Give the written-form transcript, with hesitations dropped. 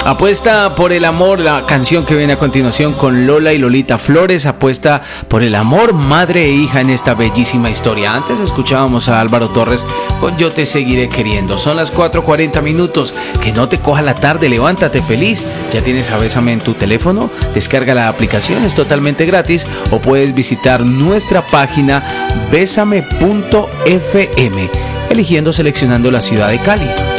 Apuesta por el amor, la canción que viene a continuación con Lola y Lolita Flores, apuesta por el amor madre e hija en esta bellísima historia. Antes escuchábamos a Álvaro Torres con Yo te seguiré queriendo. Son las 4:40 minutos, que no te coja la tarde, levántate feliz. Ya tienes a Bésame en tu teléfono, descarga la aplicación, es totalmente gratis, o puedes visitar nuestra página besame.fm, seleccionando la ciudad de Cali.